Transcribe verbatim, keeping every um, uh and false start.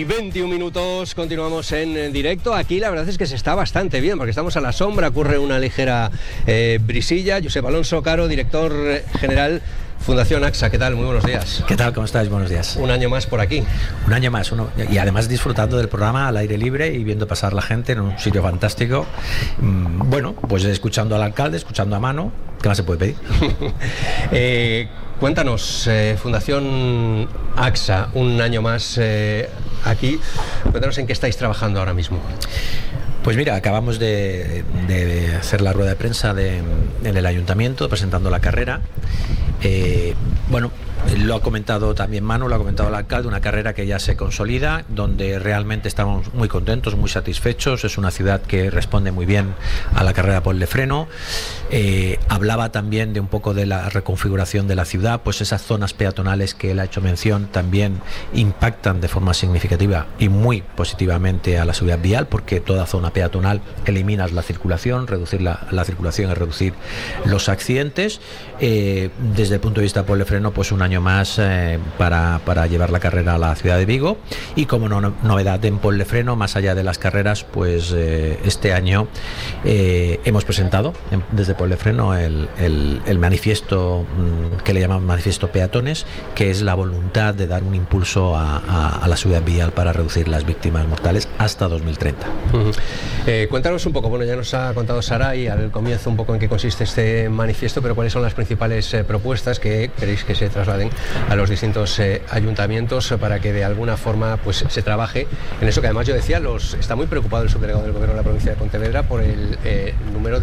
veintiún minutos, continuamos en directo. Aquí la verdad es que se está bastante bien, porque estamos a la sombra, ocurre una ligera eh, brisilla. Josep Alonso Caro, director general, Fundación AXA. ¿Qué tal? Muy buenos días. ¿Qué tal? ¿Cómo estáis? Buenos días. Un año más por aquí. Un año más, uno, y además disfrutando del programa al aire libre y viendo pasar la gente en un sitio fantástico. Mm, bueno, pues escuchando al alcalde, escuchando a Mano. ¿Qué más se puede pedir? eh, cuéntanos, eh, Fundación AXA, un año más eh, aquí. Cuéntanos en qué estáis trabajando ahora mismo. Pues mira, acabamos de, de hacer la rueda de prensa de, en el ayuntamiento presentando la carrera. Eh, bueno, lo ha comentado también Manu, lo ha comentado el alcalde, una carrera que ya se consolida, donde realmente estamos muy contentos, muy satisfechos. Es una ciudad que responde muy bien a la carrera por Lefreno. Eh, hablaba también de un poco de la reconfiguración de la ciudad, pues esas zonas peatonales que él ha hecho mención también impactan de forma significativa y muy positivamente a la seguridad vial, porque toda zona peatonal eliminas la circulación, reducir la, la circulación y reducir los accidentes. Eh, desde el punto de vista por Lefreno, pues un año más eh, para, para llevar la carrera a la ciudad de Vigo. Y como no, novedad en Pol Lefreno, más allá de las carreras, pues eh, este año eh, hemos presentado en, desde Pol Lefreno el, el, el manifiesto mmm, que le llaman manifiesto peatones, que es la voluntad de dar un impulso a, a, a la seguridad vial para reducir las víctimas mortales hasta dos mil treinta. Uh-huh. eh, cuéntanos un poco, bueno, ya nos ha contado Saray al comienzo un poco en qué consiste este manifiesto, pero cuáles son las principales eh, propuestas que queréis que se trasladen a los distintos eh, ayuntamientos para que de alguna forma pues se trabaje en eso que además yo decía, los está muy preocupado el subdelegado del gobierno de la provincia de Pontevedra por el eh, número de